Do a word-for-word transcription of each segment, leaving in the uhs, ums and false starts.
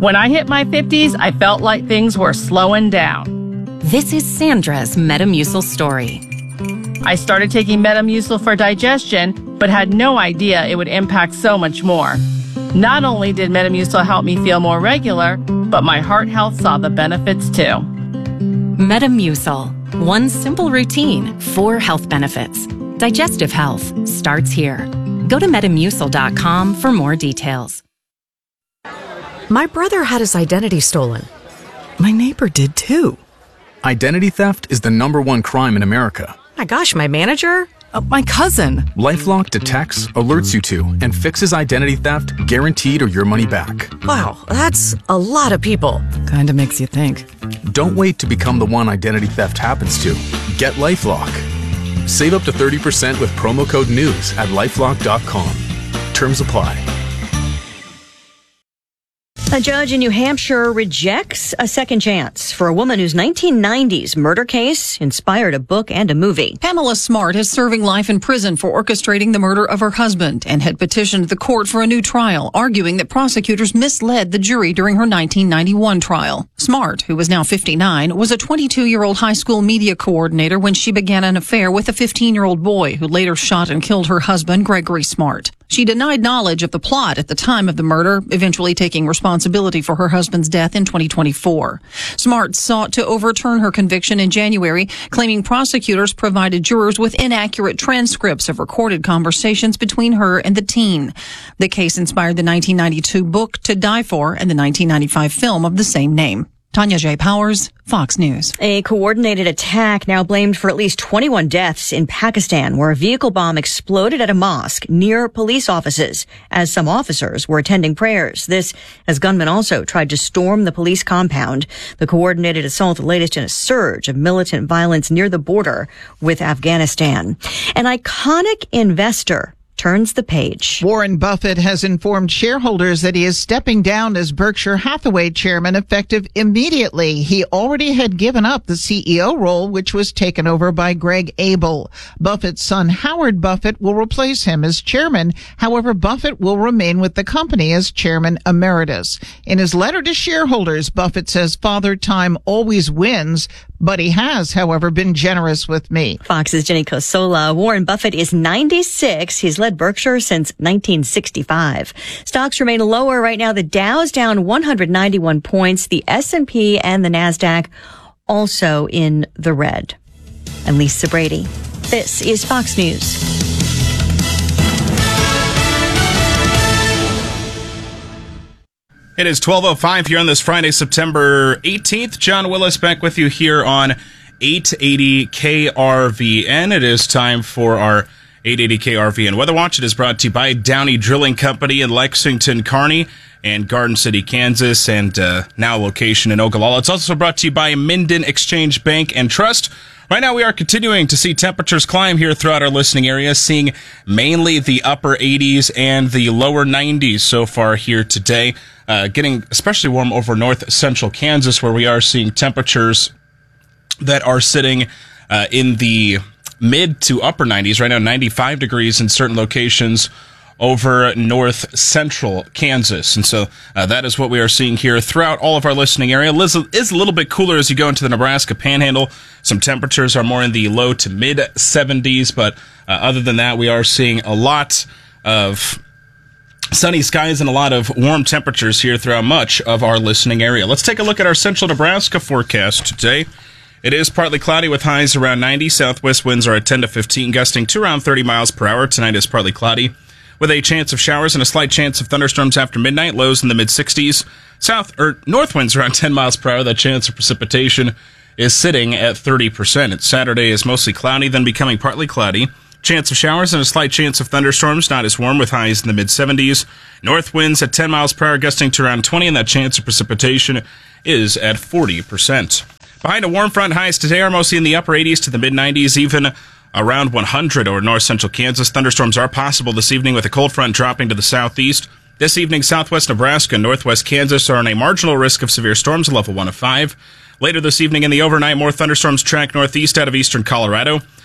When I hit my fifties, I felt like things were slowing down. This is Sandra's Metamucil story. I started taking Metamucil for digestion, but had no idea it would impact so much more. Not only did Metamucil help me feel more regular, but my heart health saw the benefits too. Metamucil. One simple routine, four health benefits. Digestive health starts here. Go to metamucil dot com for more details. My brother had his identity stolen. My neighbor did too. Identity theft is the number one crime in America. My gosh, my manager? Uh, my cousin. LifeLock detects, alerts you to, and fixes identity theft guaranteed or your money back. Wow, that's a lot of people. Kinda makes you think. Don't wait to become the one identity theft happens to. Get LifeLock. Save up to thirty percent with promo code NEWS at lifelock dot com. Terms apply. A judge in New Hampshire rejects a second chance for a woman whose nineteen nineties murder case inspired a book and a movie. Pamela Smart is serving life in prison for orchestrating the murder of her husband and had petitioned the court for a new trial, arguing that prosecutors misled the jury during her nineteen ninety-one trial. Smart, who is now fifty-nine, was a twenty-two-year-old high school media coordinator when she began an affair with a fifteen-year-old boy who later shot and killed her husband, Gregory Smart. She denied knowledge of the plot at the time of the murder, eventually taking responsibility for her husband's death in twenty twenty-four. Smart sought to overturn her conviction in January, claiming prosecutors provided jurors with inaccurate transcripts of recorded conversations between her and the teen. The case inspired the nineteen ninety-two book To Die For and the nineteen ninety-five film of the same name. Tanya J. Powers, Fox News. A coordinated attack now blamed for at least twenty-one deaths in Pakistan, where a vehicle bomb exploded at a mosque near police offices as some officers were attending prayers. This as gunmen also tried to storm the police compound. The coordinated assault, the latest in a surge of militant violence near the border with Afghanistan. An iconic investor turns the page. Warren Buffett has informed shareholders that he is stepping down as Berkshire Hathaway chairman effective immediately. He already had given up the C E O role, which was taken over by Greg Abel. Buffett's son Howard Buffett will replace him as chairman. However, Buffett will remain with the company as chairman emeritus. In his letter to shareholders, Buffett says Father Time always wins, but he has, however, been generous with me. Fox's Jenny Cosola. Warren Buffett is ninety-six. He's led Berkshire since nineteen sixty-five. Stocks remain lower right now. The Dow's down one hundred ninety-one points. The S and P and the NASDAQ also in the red. I'm Lisa Brady. This is Fox News. It is twelve oh five here on this Friday, September eighteenth. John Willis back with you here on eight eighty K R V N. It is time for our eight eighty K R V N Weather Watch. It is brought to you by Downey Drilling Company in Lexington, Kearney, and Garden City, Kansas, and uh, now location in Ogallala. It's also brought to you by Minden Exchange Bank and Trust. Right now, we are continuing to see temperatures climb here throughout our listening area, seeing mainly the upper eighties and the lower nineties so far here today. Uh, getting especially warm over north central Kansas, where we are seeing temperatures that are sitting uh, in the mid to upper nineties. Right now, ninety-five degrees in certain locations over north central Kansas. And so uh, that is what we are seeing here throughout all of our listening area. It is a little bit cooler as you go into the Nebraska Panhandle. Some temperatures are more in the low to mid seventies, but uh, other than that, we are seeing a lot of sunny skies and a lot of warm temperatures here throughout much of our listening area. Let's take a look at our central Nebraska forecast today. It is partly cloudy with highs around ninety. Southwest winds are at ten to fifteen, gusting to around thirty miles per hour. Tonight is partly cloudy with a chance of showers and a slight chance of thunderstorms after midnight. Lows in the mid sixties. South or north winds around ten miles per hour. That chance of precipitation is sitting at thirty percent. Saturday is mostly cloudy, then becoming partly cloudy. Chance of showers and a slight chance of thunderstorms, not as warm with highs in the mid seventies. North winds at ten miles per hour, gusting to around twenty, and that chance of precipitation is at forty percent. Behind a warm front, highs today are mostly in the upper eighties to the mid nineties, even around one hundred over north central Kansas. Thunderstorms are possible this evening with a cold front dropping to the southeast. This evening, southwest Nebraska and northwest Kansas are on a marginal risk of severe storms, level one of five. Later this evening in the overnight, more thunderstorms track northeast out of eastern Colorado.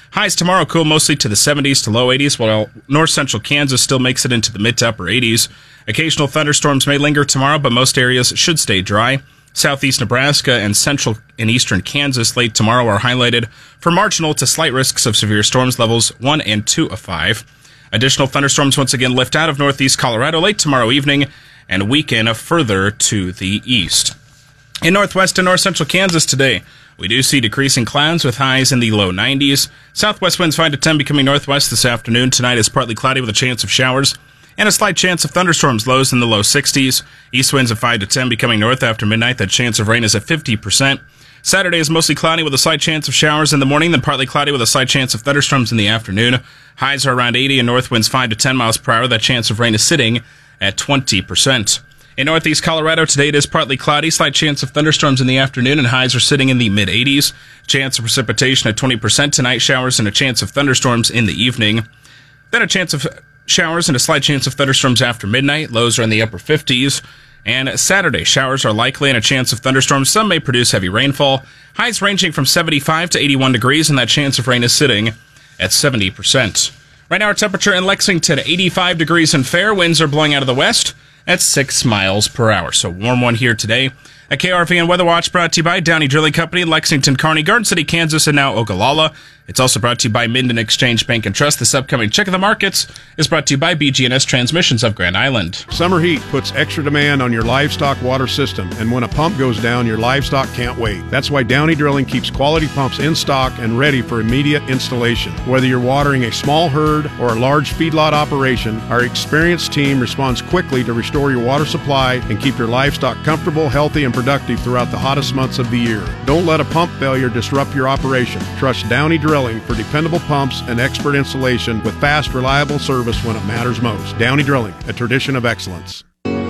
Highs tomorrow cool mostly to the seventies to low eighties, while north central Kansas still makes it into the mid to upper eighties. Occasional thunderstorms may linger tomorrow, but most areas should stay dry. Southeast Nebraska and central and eastern Kansas late tomorrow are highlighted for marginal to slight risks of severe storms, levels one and two of five. Additional thunderstorms once again lift out of northeast Colorado late tomorrow evening and weaken further to the east. In northwest and north central Kansas today, we do see decreasing clouds with highs in the low nineties. Southwest winds five to ten becoming northwest this afternoon. Tonight is partly cloudy with a chance of showers and a slight chance of thunderstorms, lows in the low sixties. East winds of five to ten becoming north after midnight. That chance of rain is at fifty percent. Saturday is mostly cloudy with a slight chance of showers in the morning, then partly cloudy with a slight chance of thunderstorms in the afternoon. Highs are around eighty and north winds five to ten miles per hour. That chance of rain is sitting at twenty percent. In northeast Colorado, today it is partly cloudy, slight chance of thunderstorms in the afternoon, and highs are sitting in the mid-eighties. Chance of precipitation at twenty percent tonight, showers and a chance of thunderstorms in the evening. Then a chance of showers and a slight chance of thunderstorms after midnight. Lows are in the upper fifties. And Saturday, showers are likely and a chance of thunderstorms. Some may produce heavy rainfall. Highs ranging from seventy-five to eighty-one degrees, and that chance of rain is sitting at seventy percent. Right now, our temperature in Lexington, eighty-five degrees and fair. Winds are blowing out of the west at six miles per hour. So warm one here today. A K R V N Weather Watch brought to you by Downey Drilling Company, Lexington, Kearney, Garden City, Kansas, and now Ogallala. It's also brought to you by Minden Exchange Bank and Trust. This upcoming Check of the Markets is brought to you by B G and S Transmissions of Grand Island. Summer heat puts extra demand on your livestock water system, and when a pump goes down, your livestock can't wait. That's why Downey Drilling keeps quality pumps in stock and ready for immediate installation. Whether you're watering a small herd or a large feedlot operation, our experienced team responds quickly to restore your water supply and keep your livestock comfortable, healthy, and productive throughout the hottest months of the year. Don't let a pump failure disrupt your operation. Trust Downey Drilling for dependable pumps and expert installation with fast, reliable service when it matters most. Downey Drilling, a tradition of excellence.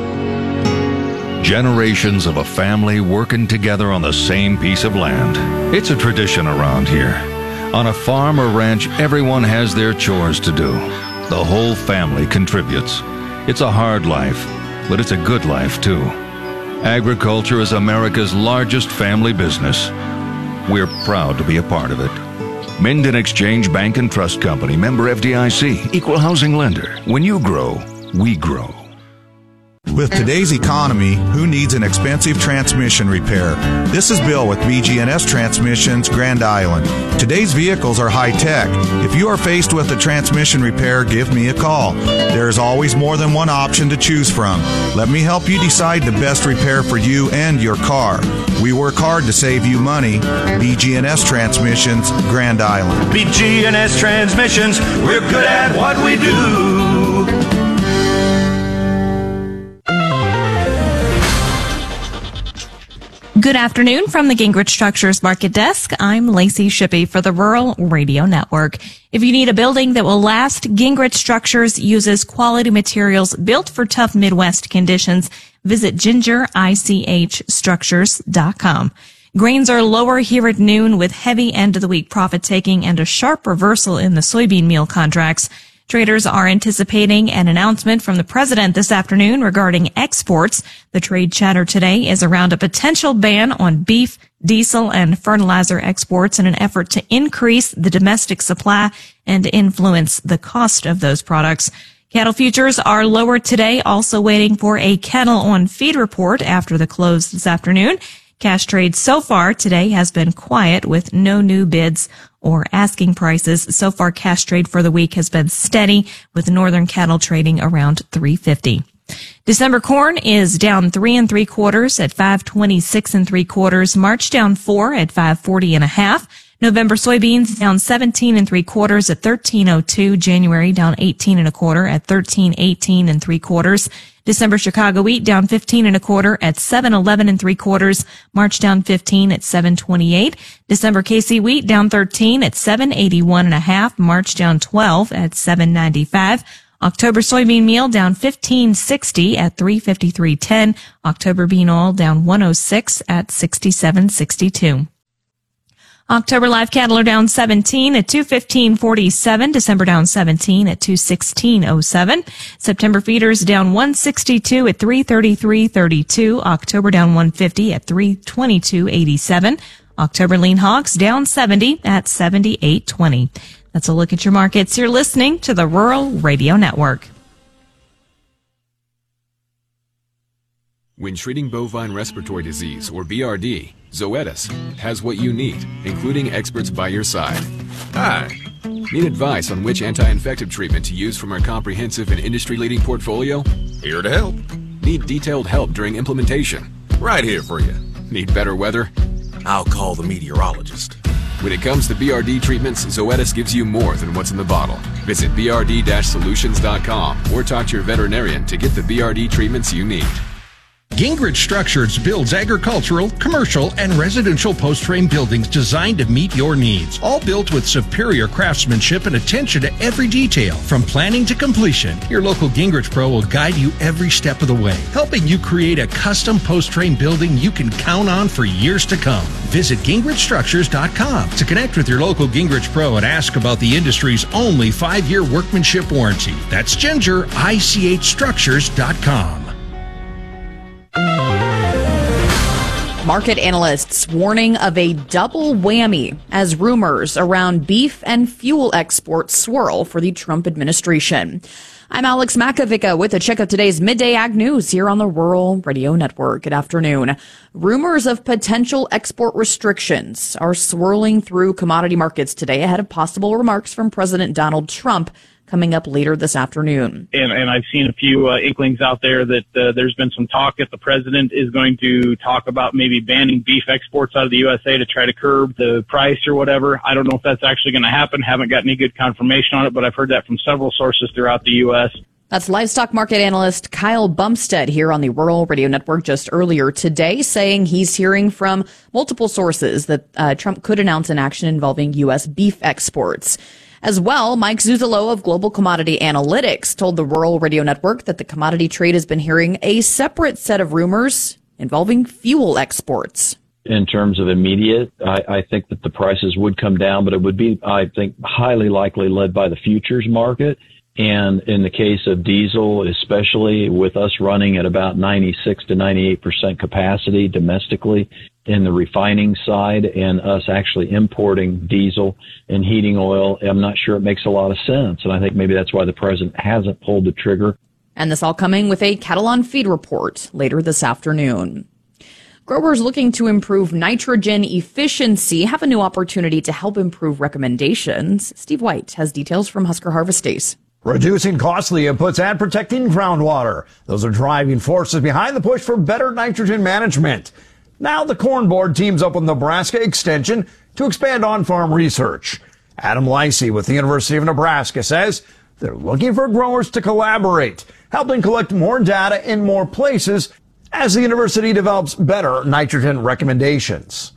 Generations of a family working together on the same piece of land. It's a tradition around here. On a farm or ranch, everyone has their chores to do. The whole family contributes. It's a hard life, but it's a good life too. Agriculture is America's largest family business. We're proud to be a part of it. Minden Exchange Bank and Trust Company, member F D I C, equal housing lender. When you grow, we grow. With today's economy, who needs an expensive transmission repair? This is Bill with B G and S Transmissions, Grand Island. Today's vehicles are high-tech. If you are faced with a transmission repair, give me a call. There is always more than one option to choose from. Let me help you decide the best repair for you and your car. We work hard to save you money. B G and S Transmissions, Grand Island. B G and S Transmissions, we're good at what we do. Good afternoon from the Gingrich Structures Market Desk. I'm Lacey Shippey for the Rural Radio Network. If you need a building that will last, Gingrich Structures uses quality materials built for tough Midwest conditions. Visit ginger ich structures dot com. Grains are lower here at noon with heavy end-of-the-week profit-taking and a sharp reversal in the soybean meal contracts. Traders are anticipating an announcement from the president this afternoon regarding exports. The trade chatter today is around a potential ban on beef, diesel, and fertilizer exports in an effort to increase the domestic supply and influence the cost of those products. Cattle futures are lower today, also waiting for a cattle on feed report after the close this afternoon. Cash trade so far today has been quiet with no new bids or asking prices. So far, cash trade for the week has been steady with northern cattle trading around three fifty. December corn is down three and three quarters at five twenty-six and three quarters. March down four at five forty and a half. November soybeans down seventeen and three quarters at thirteen oh two. January down eighteen and a quarter at thirteen eighteen and three quarters. December Chicago wheat down fifteen and a quarter at seven eleven and three quarters. March down fifteen at seven twenty-eight. December K C wheat down thirteen at seven eighty-one and a half. March down twelve at seven ninety-five. October soybean meal down fifteen sixty at three fifty-three ten. October bean oil down one oh six at sixty-seven sixty-two. October live cattle are down seventeen at two fifteen forty-seven. December down seventeen at two sixteen oh seven. September feeders down one sixty-two at three thirty-three thirty-two. October down one fifty at three twenty-two eighty-seven. October lean hogs down seventy at seventy-eight twenty. That's a look at your markets. You're listening to the Rural Radio Network. When treating bovine respiratory disease, or B R D, Zoetis has what you need, including experts by your side. Hi. Need advice on which anti-infective treatment to use from our comprehensive and industry-leading portfolio? Here to help. Need detailed help during implementation? Right here for you. Need better weather? I'll call the meteorologist. When it comes to B R D treatments, Zoetis gives you more than what's in the bottle. Visit b r d dash solutions dot com or talk to your veterinarian to get the B R D treatments you need. Gingrich Structures builds agricultural, commercial, and residential post-frame buildings designed to meet your needs. All built with superior craftsmanship and attention to every detail. From planning to completion, your local Gingrich Pro will guide you every step of the way, helping you create a custom post-frame building you can count on for years to come. Visit gingrich structures dot com to connect with your local Gingrich Pro and ask about the industry's only five-year workmanship warranty. That's ginger I C H structures dot com. Market analysts warning of a double whammy as rumors around beef and fuel exports swirl for the Trump administration. I'm Alex Makovica with a check of today's Midday Ag News here on the Rural Radio Network. Good afternoon. Rumors of potential export restrictions are swirling through commodity markets today ahead of possible remarks from President Donald Trump coming up later this afternoon. And, and I've seen a few uh, inklings out there that uh, there's been some talk that the president is going to talk about maybe banning beef exports out of the U S A to try to curb the price or whatever. I don't know if that's actually going to happen. Haven't got any good confirmation on it, but I've heard that from several sources throughout the U S. That's livestock market analyst Kyle Bumstead here on the Rural Radio Network just earlier today, saying he's hearing from multiple sources that uh, Trump could announce an action involving U S beef exports. As well, Mike Zuzolo of Global Commodity Analytics told the Rural Radio Network that the commodity trade has been hearing a separate set of rumors involving fuel exports. In terms of immediate, I, I think that the prices would come down, but it would be, I think, highly likely led by the futures market. And in the case of diesel, especially with us running at about ninety-six to ninety-eight percent capacity domestically in the refining side and us actually importing diesel and heating oil, I'm not sure it makes a lot of sense. And I think maybe that's why the president hasn't pulled the trigger. And this all coming with a cattle on feed report later this afternoon. Growers looking to improve nitrogen efficiency have a new opportunity to help improve recommendations. Steve White has details from Husker Harvest Days. Reducing costly inputs and protecting groundwater. Those are driving forces behind the push for better nitrogen management. Now the Corn Board teams up with Nebraska Extension to expand on-farm research. Adam Licey with the University of Nebraska says they're looking for growers to collaborate, helping collect more data in more places as the university develops better nitrogen recommendations.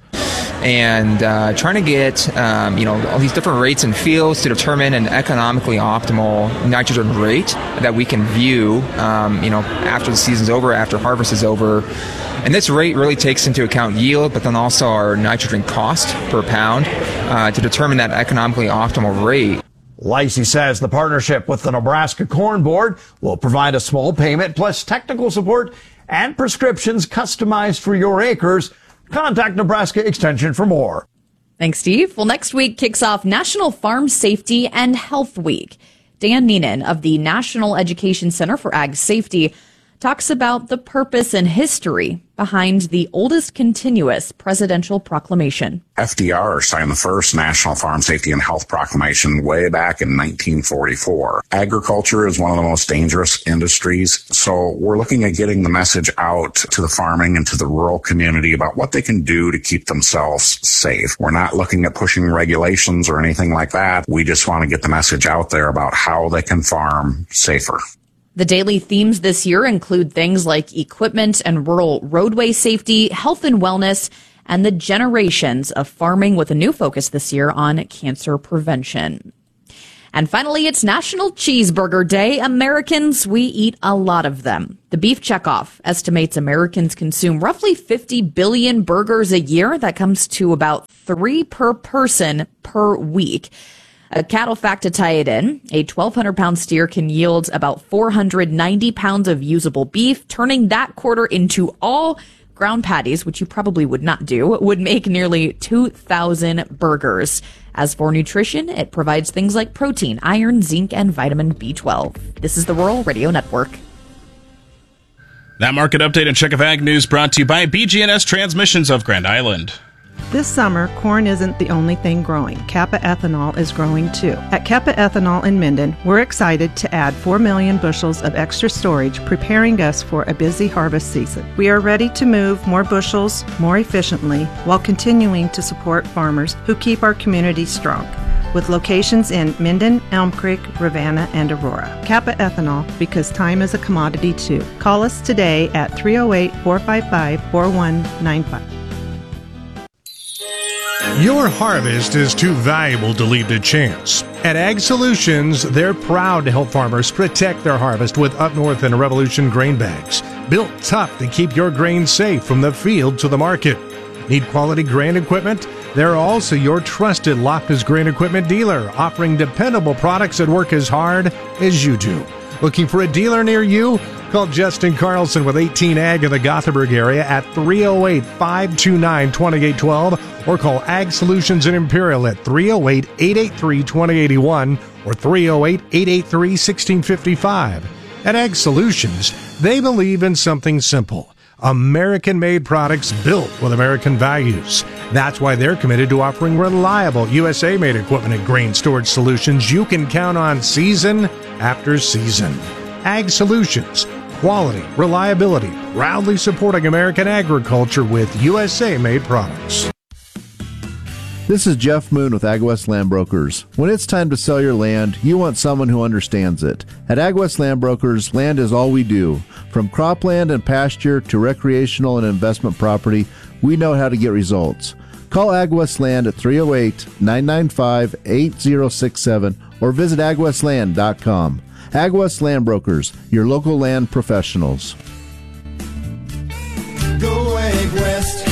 And uh, trying to get, um, you know, all these different rates and fields to determine an economically optimal nitrogen rate that we can view, um, you know, after the season's over, after harvest is over. And this rate really takes into account yield, but then also our nitrogen cost per pound uh, to determine that economically optimal rate. Licey says the partnership with the Nebraska Corn Board will provide a small payment plus technical support and prescriptions customized for your acres. Contact Nebraska Extension for more. Thanks, Steve. Well, next week kicks off National Farm Safety and Health Week. Dan Neenan of the National Education Center for Ag Safety talks about the purpose and history behind the oldest continuous presidential proclamation. F D R signed the first National Farm Safety and Health Proclamation way back in nineteen forty-four. Agriculture is one of the most dangerous industries, so we're looking at getting the message out to the farming and to the rural community about what they can do to keep themselves safe. We're not looking at pushing regulations or anything like that. We just want to get the message out there about how they can farm safer. The daily themes this year include things like equipment and rural roadway safety, health and wellness, and the generations of farming, with a new focus this year on cancer prevention. And finally, it's National Cheeseburger Day. Americans, we eat a lot of them. The Beef Checkoff estimates Americans consume roughly fifty billion burgers a year. That comes to about three per person per week. A cattle fact to tie it in, a twelve hundred pound steer can yield about four hundred ninety pounds of usable beef, turning that quarter into all ground patties, which you probably would not do, would make nearly two thousand burgers. As for nutrition, it provides things like protein, iron, zinc, and vitamin B twelve. This is the Rural Radio Network. That market update and check of ag news brought to you by B G N S Transmissions of Grand Island. This summer, corn isn't the only thing growing. Kappa Ethanol is growing too. At Kappa Ethanol in Minden, we're excited to add four million bushels of extra storage, preparing us for a busy harvest season. We are ready to move more bushels more efficiently while continuing to support farmers who keep our community strong. With locations in Minden, Elm Creek, Ravenna, and Aurora. Kappa Ethanol, because time is a commodity too. Call us today at three oh eight, four five five, four one nine five. Your harvest is too valuable to leave to chance. At Ag Solutions, they're proud to help farmers protect their harvest with Up North and Revolution grain bags. Built tough to keep your grain safe from the field to the market. Need quality grain equipment? They're also your trusted Loftus Grain Equipment dealer, offering dependable products that work as hard as you do. Looking for a dealer near you? Call Justin Carlson with eighteen Ag in the Gothenburg area at three oh eight, five two nine, two eight one two or call Ag Solutions in Imperial at three oh eight, eight eight three, two eight eight one or three oh eight, eight eight three, one six five five. At Ag Solutions, they believe in something simple. American-made products built with American values. That's why they're committed to offering reliable U S A-made equipment and grain storage solutions you can count on season after season. Ag Solutions. Quality, reliability, proudly supporting American agriculture with U S A-made products. This is Jeff Moon with AgWest Land Brokers. When it's time to sell your land, you want someone who understands it. At AgWest Land Brokers, land is all we do. From cropland and pasture to recreational and investment property, we know how to get results. Call AgWest Land at three oh eight, nine nine five, eight oh six seven or visit ag west land dot com. AgWest Land Brokers, your local land professionals. Go AgWest.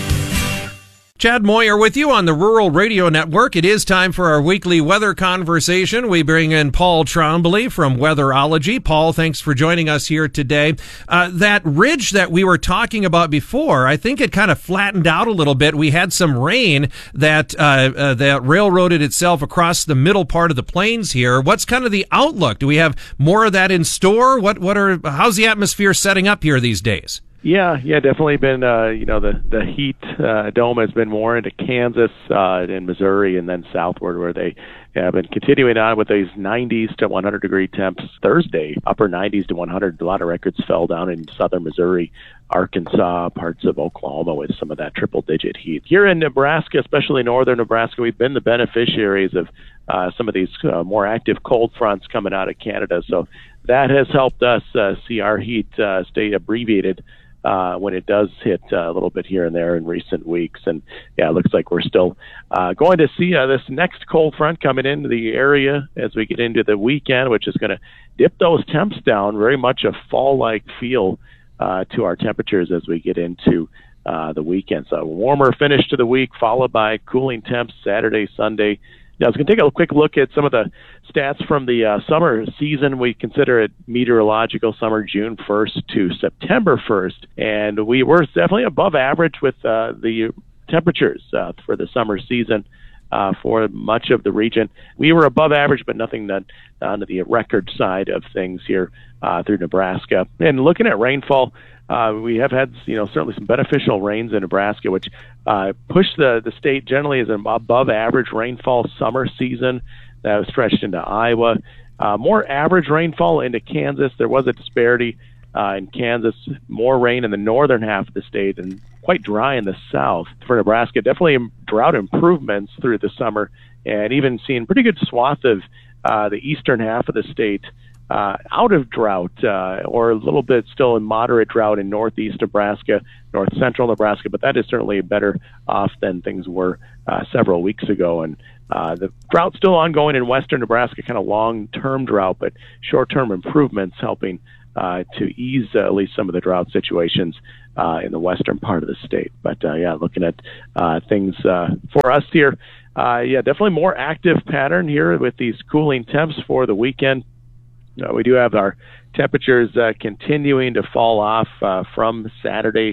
Chad Moyer with you on the Rural Radio Network. It is time for our weekly weather conversation. We bring in Paul Trombley from Weatherology. Paul, thanks for joining us here today. Uh, that ridge that we were talking about before, I think it kind of flattened out a little bit. We had some rain that uh, uh, that railroaded itself across the middle part of the plains here. What's kind of the outlook? Do we have more of that in store? What what are how's the atmosphere setting up here these days? Yeah, yeah, definitely been, uh, you know, the, the heat uh, dome has been more into Kansas uh, and Missouri and then southward where they have been continuing on with these nineties to one hundred degree temps Thursday, upper nineties to one hundred. A lot of records fell down in southern Missouri, Arkansas, parts of Oklahoma with some of that triple-digit heat. Here in Nebraska, especially northern Nebraska, we've been the beneficiaries of uh, some of these uh, more active cold fronts coming out of Canada. So that has helped us uh, see our heat uh, stay abbreviated Uh, when it does hit uh, a little bit here and there in recent weeks. And yeah, it looks like we're still uh, going to see uh, this next cold front coming into the area as we get into the weekend, which is going to dip those temps down, very much a fall-like feel uh, to our temperatures as we get into uh, the weekend. So a warmer finish to the week, followed by cooling temps Saturday, Sunday. Now, I was going to take a quick look at some of the stats from the uh, summer season. We consider it meteorological summer, June first to September first, and we were definitely above average with uh, the temperatures uh, for the summer season uh, for much of the region. We were above average, but nothing done on the record side of things here uh, through Nebraska. And looking at rainfall, Uh, we have had, you know, certainly some beneficial rains in Nebraska, which uh, pushed the, the state generally as an above average rainfall summer season that was stretched into Iowa. Uh, more average rainfall into Kansas. There was a disparity uh, in Kansas, more rain in the northern half of the state and quite dry in the south. For Nebraska, definitely drought improvements through the summer and even seeing pretty good swath of uh, the eastern half of the state Uh, out of drought uh, or a little bit still in moderate drought in northeast Nebraska, north central Nebraska, but that is certainly better off than things were uh, several weeks ago. And uh, the drought's still ongoing in western Nebraska, kind of long-term drought, but short-term improvements helping uh, to ease uh, at least some of the drought situations uh, in the western part of the state. But uh, yeah, looking at uh, things uh, for us here, uh, yeah, definitely more active pattern here with these cooling temps for the weekend. Uh, we do have our temperatures uh, continuing to fall off uh, from Saturday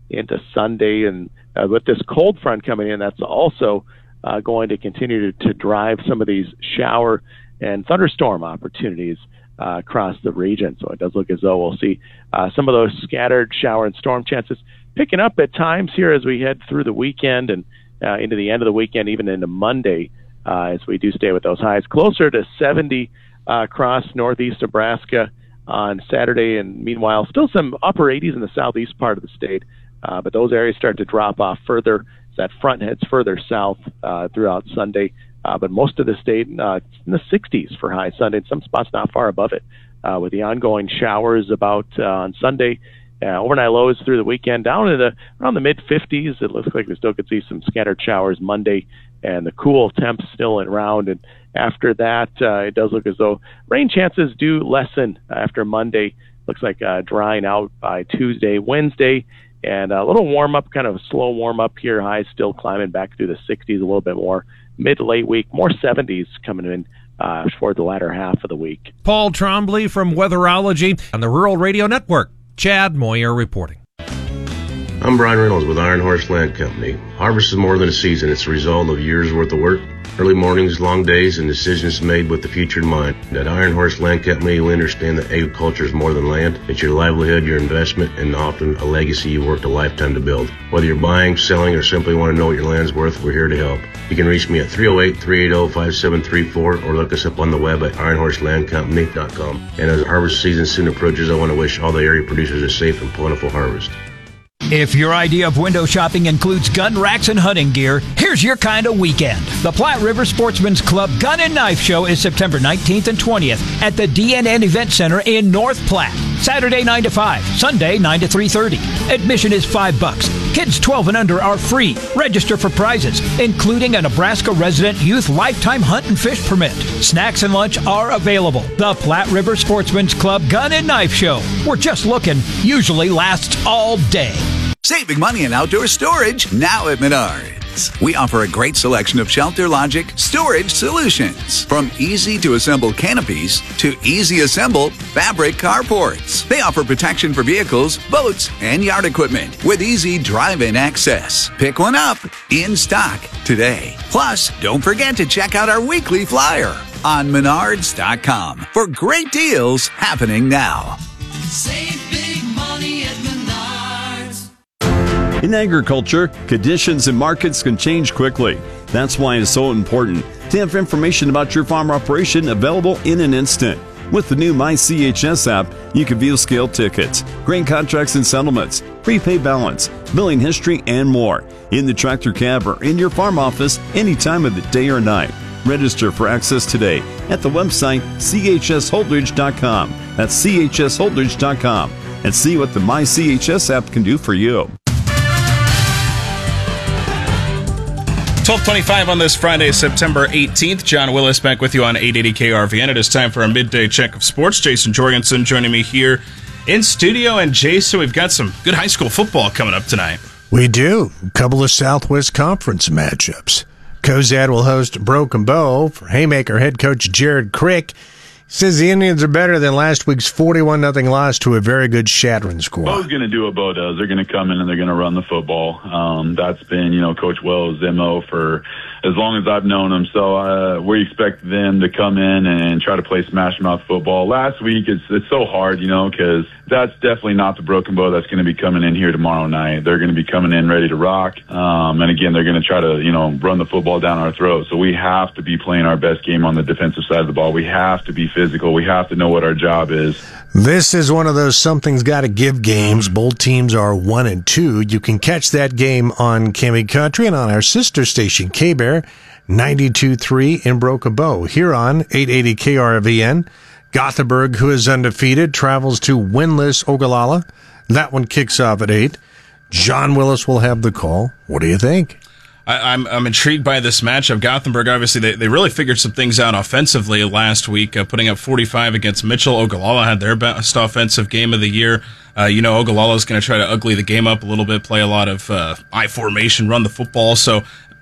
into Sunday. And uh, with this cold front coming in, that's also uh, going to continue to, to drive some of these shower and thunderstorm opportunities uh, across the region. So it does look as though we'll see uh, some of those scattered shower and storm chances picking up at times here as we head through the weekend and uh, into the end of the weekend, even into Monday, uh, as we do stay with those highs. Closer to seventy uh, across northeast Nebraska on Saturday, and meanwhile, still some upper eighties in the southeast part of the state, uh, but those areas start to drop off further as that front heads further south uh, throughout Sunday. Uh, but most of the state uh, in the sixties for high Sunday, and some spots not far above it, uh, with the ongoing showers about uh, on Sunday. Uh, overnight lows through the weekend down to the around the mid fifties. It looks like we still could see some scattered showers Monday, and the cool temps still around. And after that, uh, it does look as though rain chances do lessen after Monday. Looks like uh, drying out by Tuesday, Wednesday, and a little warm up, kind of a slow warm up here. Highs still climbing back through the sixties a little bit more. Mid to late week, more seventies coming in uh, toward the latter half of the week. Paul Trombley from Weatherology on the Rural Radio Network. Chad Moyer reporting. I'm Brian Reynolds with Iron Horse Land Company. Harvest is more than a season. It's a result of years' worth of work, early mornings, long days, and decisions made with the future in mind. At Iron Horse Land Company, we understand that agriculture is more than land. It's your livelihood, your investment, and often a legacy you've worked a lifetime to build. Whether you're buying, selling, or simply want to know what your land's worth, we're here to help. You can reach me at three oh eight, three eight oh, five seven three four or look us up on the web at iron horse land company dot com. And as harvest season soon approaches, I want to wish all the area producers a safe and plentiful harvest. If your idea of window shopping includes gun racks and hunting gear, here's your kind of weekend. The Platte River Sportsman's Club Gun and Knife Show is September nineteenth and twentieth at the D N N Event Center in North Platte. Saturday nine to five, Sunday nine to three thirty. Admission is five bucks. Kids twelve and under are free. Register for prizes, including a Nebraska resident youth lifetime hunt and fish permit. Snacks and lunch are available. The Platte River Sportsman's Club Gun and Knife Show. We're just looking. Usually lasts all day. Saving money in outdoor storage now at Menards. We offer a great selection of Shelter Logic storage solutions. From easy to assemble canopies to easy assembled fabric carports. They offer protection for vehicles, boats, and yard equipment with easy drive-in access. Pick one up in stock today. Plus, don't forget to check out our weekly flyer on menards dot com for great deals happening now. Save big money at Menards. In agriculture, conditions and markets can change quickly. That's why it's so important to have information about your farm operation available in an instant. With the new My C H S app, you can view scale tickets, grain contracts and settlements, prepay balance, billing history, and more in the tractor cab or in your farm office any time of the day or night. Register for access today at the website c h s holdridge dot com. That's c h s holdridge dot com and see what the My C H S app can do for you. twelve twenty-five on this Friday, September eighteenth. John Willis back with you on eight eighty K R V N. It is time for our midday check of sports. Jason Jorgensen joining me here in studio. And Jason, we've got some good high school football coming up tonight. We do. A couple of Southwest Conference matchups. Cozad will host Broken Bow. For Haymaker head coach Jared Crick, he says the Indians are better than last week's forty-one nothing loss to a very good Shadron squad. Bo's going to do what Bo does. They're going to come in and they're going to run the football. Um, that's been, you know, Coach Wells' M O for as long as I've known him. So uh, we expect them to come in and try to play smash mouth football. Last week, it's it's so hard, you know, because that's definitely not the Broken Bow that's going to be coming in here tomorrow night. They're going to be coming in ready to rock. Um, and again, they're going to try to, you know, run the football down our throat. So we have to be playing our best game on the defensive side of the ball. We have to be physical. We have to know what our job is. This is one of those something's got to give games. Both teams are one and two. You can catch that game on Kimmy Country and on our sister station, K-Bear, ninety-two point three in Broken Bow. Here on eight eighty K R V N, Gothenburg, who is undefeated, travels to winless Ogallala. That one kicks off at eight. John Willis will have the call. What do you think? I, I'm I'm intrigued by this matchup. Gothenburg, obviously, they, they really figured some things out offensively last week, uh, putting up forty-five against Mitchell. Ogallala had their best offensive game of the year. Uh, you know, Ogallala is going to try to ugly the game up a little bit, play a lot of uh, I formation, run the football. So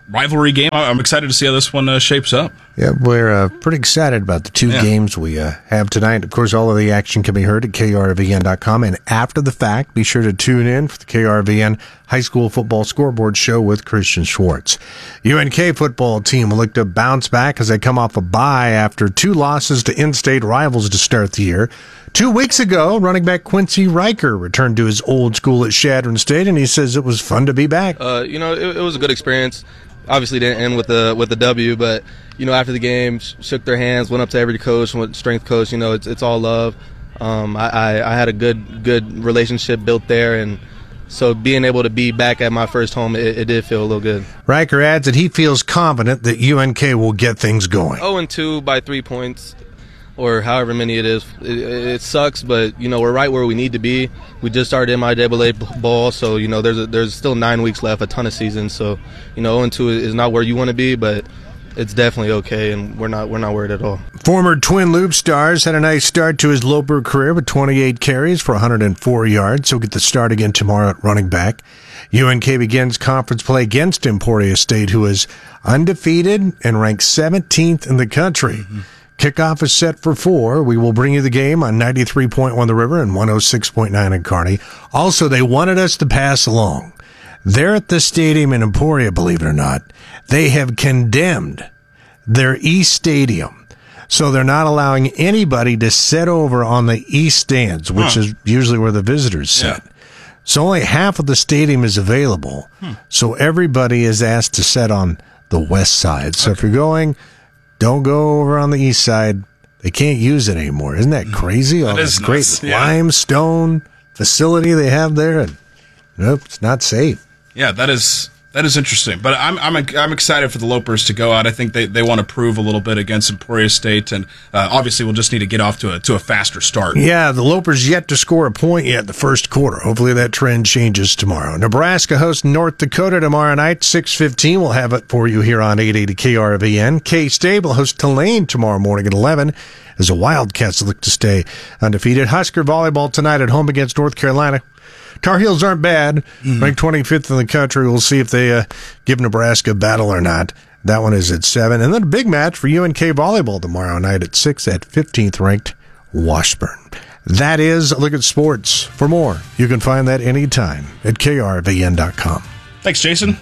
rivalry game. I'm excited to see how this one uh, shapes up. Yeah, we're uh, pretty excited about the two Yeah. games we uh, have tonight. Of course, all of the action can be heard at K R V N dot com. And after the fact, be sure to tune in for the K R V N High School Football Scoreboard Show with Christian Schwartz. U N K football team will look to bounce back as they come off a bye after two losses to in-state rivals to start the year. Two weeks ago, running back Quincy Riker returned to his old school at Shadron State, and he says it was fun to be back. Uh, you know, it, it was a good experience. Obviously, didn't end with the with the W, but you know, after the game, sh- shook their hands, went up to every coach, went strength coach. You know, it's it's all love. Um, I, I I had a good good relationship built there, and so being able to be back at my first home, it, it did feel a little good. Riker adds that he feels confident that U N K will get things going. oh and two by three points, or however many it is. It, it sucks, but you know, we're right where we need to be. We just started M I A A ball, so you know, there's a, there's still nine weeks left, a ton of season. So you know, oh and two is not where you want to be, but it's definitely okay, and we're not we're not worried at all. Former Twin Loop Stars had a nice start to his Loper career with twenty-eight carries for one hundred four yards. He'll get the start again tomorrow at running back. U N K begins conference play against Emporia State, who is undefeated and ranked seventeenth in the country. Mm-hmm. Kickoff is set for four. We will bring you the game on ninety-three point one The River and one oh six point nine in Kearney. Also, they wanted us to pass along. They're at the stadium in Emporia, believe it or not. They have condemned their East Stadium. So they're not allowing anybody to sit over on the East stands, which huh. is usually where the visitors sit. Yeah. So only half of the stadium is available. Hmm. So everybody is asked to sit on the west side. So okay. if you're going, don't go over on the east side. They can't use it anymore. Isn't that crazy? That All is this great nuts. Yeah. limestone facility they have there. And nope, it's not safe. Yeah, that is that is interesting. But I'm I'm I'm excited for the Lopers to go out. I think they, they want to prove a little bit against Emporia State, and uh, obviously we'll just need to get off to a to a faster start. Yeah, the Lopers yet to score a point yet in the first quarter. Hopefully that trend changes tomorrow. Nebraska hosts North Dakota tomorrow night, six fifteen. We'll have it for you here on eight eighty K R V N. K-State will host Tulane tomorrow morning at eleven as the Wildcats look to stay undefeated. Husker volleyball tonight at home against North Carolina. Tar Heels aren't bad. Mm-hmm. Ranked twenty-fifth in the country. We'll see if they uh, give Nebraska a battle or not. That one is at seven. And then a big match for U N K volleyball tomorrow night at six at fifteenth ranked Washburn. That is a look at sports. For more, you can find that anytime at K R V N dot com. Thanks, Jason.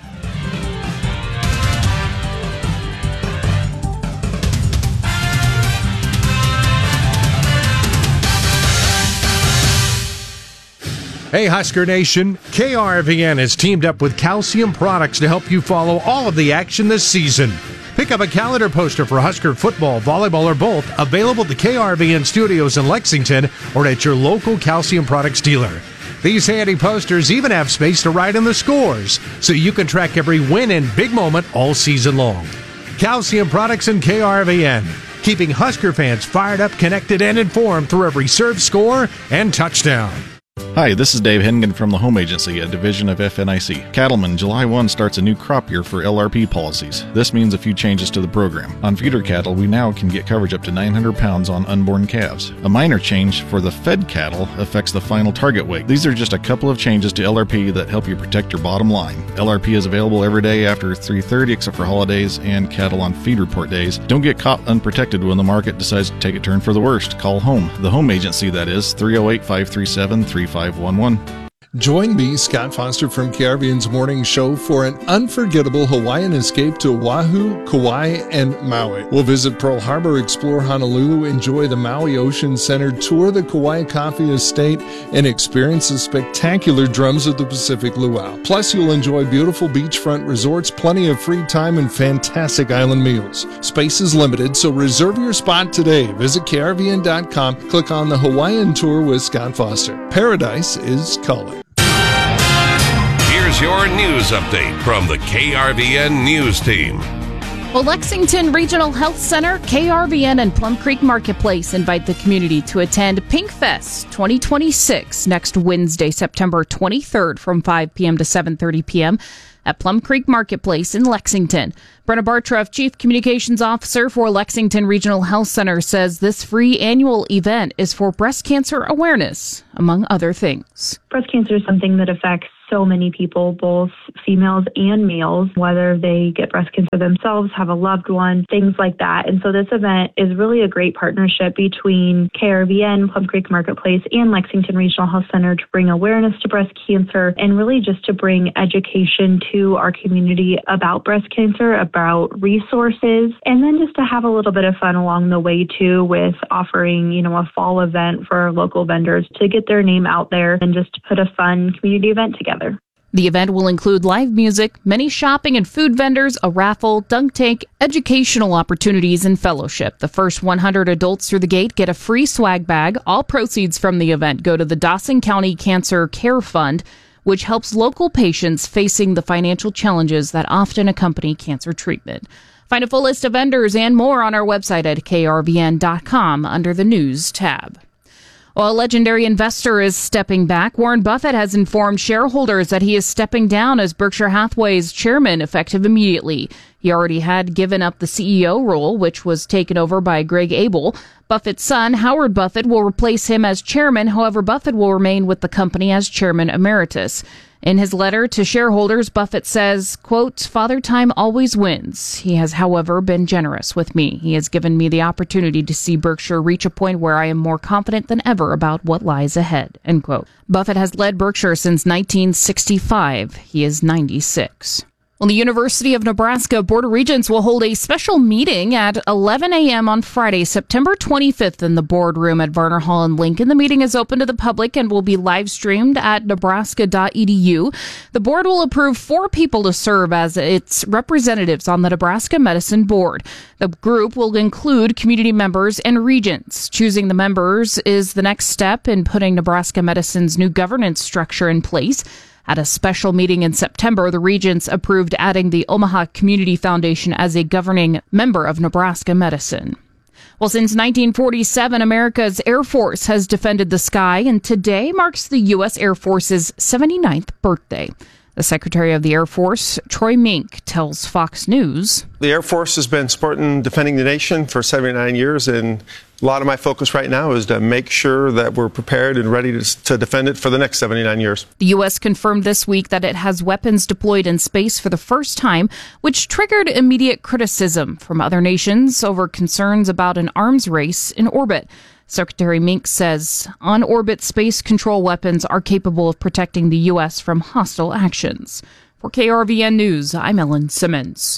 Hey, Husker Nation, K R V N has teamed up with Calcium Products to help you follow all of the action this season. Pick up a calendar poster for Husker football, volleyball, or both, available at the K R V N studios in Lexington or at your local Calcium Products dealer. These handy posters even have space to write in the scores, so you can track every win and big moment all season long. Calcium Products and K R V N, keeping Husker fans fired up, connected, and informed through every serve, score, and touchdown. Hi, this is Dave Hennigan from the Home Agency, a division of F N I C. Cattlemen, July first starts a new crop year for L R P policies. This means a few changes to the program. On feeder cattle, we now can get coverage up to nine hundred pounds on unborn calves. A minor change for the fed cattle affects the final target weight. These are just a couple of changes to L R P that help you protect your bottom line. L R P is available every day after three thirty except for holidays and cattle on feed report days. Don't get caught unprotected when the market decides to take a turn for the worst. Call home. The Home Agency, that is, three oh eight, five three seven, three five one one. Join me, Scott Foster from K R V N's Morning Show, for an unforgettable Hawaiian escape to Oahu, Kauai, and Maui. We'll visit Pearl Harbor, explore Honolulu, enjoy the Maui Ocean Center, tour the Kauai Coffee Estate, and experience the spectacular Drums of the Pacific Luau. Plus, you'll enjoy beautiful beachfront resorts, plenty of free time, and fantastic island meals. Space is limited, so reserve your spot today. Visit K R V N dot com, click on the Hawaiian Tour with Scott Foster. Paradise is calling. Here's your news update from the K R V N News Team. Well, Lexington Regional Health Center, K R V N, and Plum Creek Marketplace invite the community to attend Pink Fest twenty twenty-six next Wednesday, September twenty-third from five p.m. to seven thirty p.m. at Plum Creek Marketplace in Lexington. Brenna Bartruff, Chief Communications Officer for Lexington Regional Health Center, says this free annual event is for breast cancer awareness, among other things. Breast cancer is something that affects so many people, both females and males, whether they get breast cancer themselves, have a loved one, things like that. And so this event is really a great partnership between K R V N, Plum Creek Marketplace, and Lexington Regional Health Center to bring awareness to breast cancer and really just to bring education to our community about breast cancer, about resources, and then just to have a little bit of fun along the way too with offering, you know, a fall event for our local vendors to get their name out there and just put a fun community event together. The event will include live music, many shopping and food vendors, a raffle, dunk tank, educational opportunities, and fellowship. The first one hundred adults through the gate get a free swag bag. All proceeds from the event go to the Dawson County Cancer Care Fund, which helps local patients facing the financial challenges that often accompany cancer treatment. Find a full list of vendors and more on our website at K R V N dot com under the News tab. While a legendary investor is stepping back, Warren Buffett has informed shareholders that he is stepping down as Berkshire Hathaway's chairman effective immediately. He already had given up the C E O role, which was taken over by Greg Abel. Buffett's son, Howard Buffett, will replace him as chairman. However, Buffett will remain with the company as chairman emeritus. In his letter to shareholders, Buffett says, quote, "Father Time always wins. He has, however, been generous with me. He has given me the opportunity to see Berkshire reach a point where I am more confident than ever about what lies ahead," end quote. Buffett has led Berkshire since nineteen sixty-five. He is ninety-six. Well, the University of Nebraska Board of Regents will hold a special meeting at eleven a.m. on Friday, September twenty-fifth in the boardroom at Varner Hall in Lincoln. The meeting is open to the public and will be live streamed at nebraska dot e d u. The board will approve four people to serve as its representatives on the Nebraska Medicine Board. The group will include community members and regents. Choosing the members is the next step in putting Nebraska Medicine's new governance structure in place. At a special meeting in September, the regents approved adding the Omaha Community Foundation as a governing member of Nebraska Medicine. Well, since nineteen forty-seven, America's Air Force has defended the sky, and today marks the U S Air Force's seventy-ninth birthday. The Secretary of the Air Force, Troy Mink, tells Fox News, "The Air Force has been supporting defending the nation for seventy-nine years, and a lot of my focus right now is to make sure that we're prepared and ready to, to defend it for the next seventy-nine years. The U S confirmed this week that it has weapons deployed in space for the first time, which triggered immediate criticism from other nations over concerns about an arms race in orbit. Secretary Mink says on-orbit space control weapons are capable of protecting the U S from hostile actions. For K R V N News, I'm Ellen Simmons.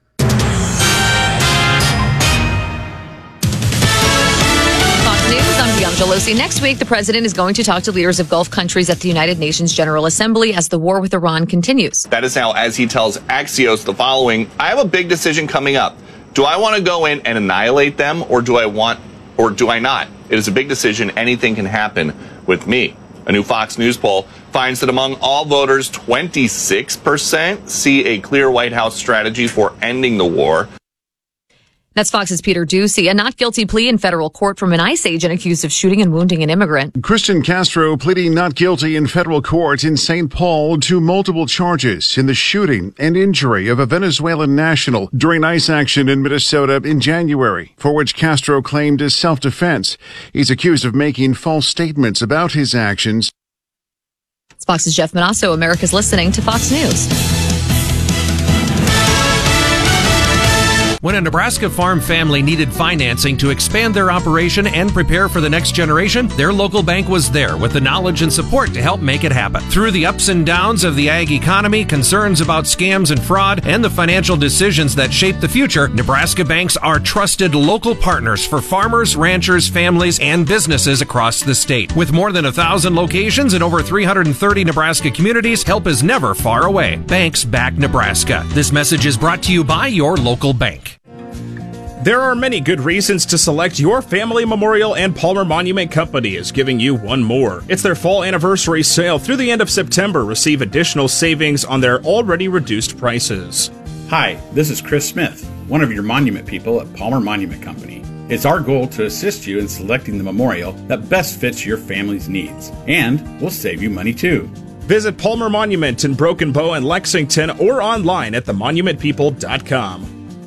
News, I'm Bianca Gelosi. Next week, the president is going to talk to leaders of Gulf countries at the United Nations General Assembly as the war with Iran continues. That is now as he tells Axios the following: I have a big decision coming up. Do I want to go in and annihilate them, or do I want, or do I not? It is a big decision. Anything can happen with me. A new Fox News poll finds that among all voters, twenty-six percent see a clear White House strategy for ending the war. That's Fox's Peter Ducey. A not guilty plea in federal court from an ICE agent accused of shooting and wounding an immigrant. Christian Castro pleading not guilty in federal court in Saint Paul to multiple charges in the shooting and injury of a Venezuelan national during ICE action in Minnesota in January, for which Castro claimed as self-defense. He's accused of making false statements about his actions. It's Fox's Jeff Manasso. America's listening to Fox News. When a Nebraska farm family needed financing to expand their operation and prepare for the next generation, their local bank was there with the knowledge and support to help make it happen. Through the ups and downs of the ag economy, concerns about scams and fraud, and the financial decisions that shape the future, Nebraska banks are trusted local partners for farmers, ranchers, families, and businesses across the state. With more than a thousand locations and over three hundred thirty Nebraska communities, help is never far away. Banks back Nebraska. This message is brought to you by your local bank. There are many good reasons to select your Family Memorial, and Palmer Monument Company is giving you one more. It's their fall anniversary sale through the end of September. Receive additional savings on their already reduced prices. Hi, this is Chris Smith, one of your monument people at Palmer Monument Company. It's our goal to assist you in selecting the memorial that best fits your family's needs, and we'll save you money too. Visit Palmer Monument in Broken Bow and Lexington or online at the monument people dot com.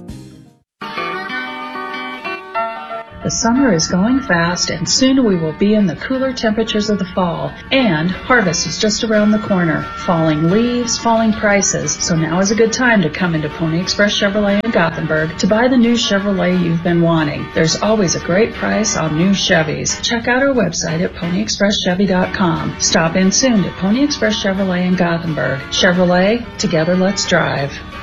The summer is going fast, and soon we will be in the cooler temperatures of the fall. And harvest is just around the corner. Falling leaves, falling prices. So now is a good time to come into Pony Express Chevrolet in Gothenburg to buy the new Chevrolet you've been wanting. There's always a great price on new Chevys. Check out our website at pony express chevy dot com. Stop in soon to Pony Express Chevrolet in Gothenburg. Chevrolet, together let's drive.